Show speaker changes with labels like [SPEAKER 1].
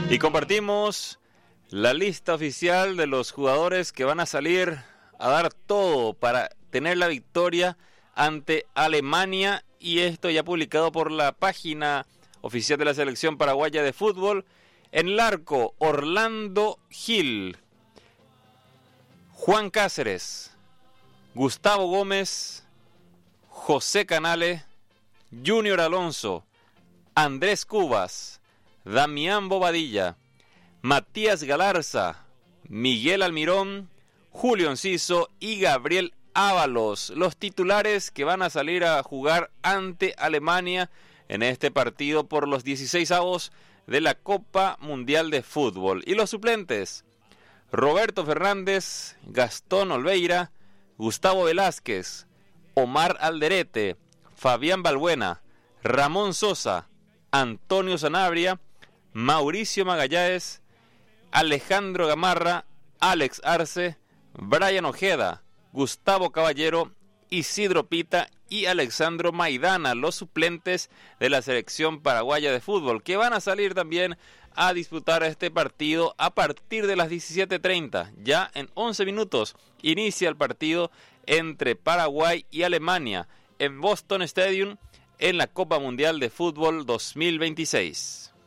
[SPEAKER 1] Y compartimos la lista oficial de los jugadores que van a salir a dar todo para tener la victoria ante Alemania, y esto ya publicado por la página oficial de la selección paraguaya de fútbol. En el arco, Orlando Gil, Juan Cáceres, Gustavo Gómez, José Canale, Junior Alonso, Andrés Cubas, Damián Bobadilla, Matías Galarza, Miguel Almirón, Julio Enciso y Gabriel Ábalos, los titulares que van a salir a jugar ante Alemania en este partido por los 16avos de la Copa Mundial de Fútbol. Y los suplentes: Roberto Fernández, Gastón Olveira, Gustavo Velázquez, Omar Alderete, Fabián Balbuena, Ramón Sosa, Antonio Sanabria, Mauricio Magallanes, Alejandro Gamarra, Alex Arce, Brian Ojeda, Gustavo Caballero, Isidro Pita y Alexandro Maidana, los suplentes de la selección paraguaya de fútbol, que van a salir también a disputar este partido a partir de las 17:30. Ya en 11 minutos inicia el partido entre Paraguay y Alemania en Boston Stadium en la Copa Mundial de Fútbol 2026.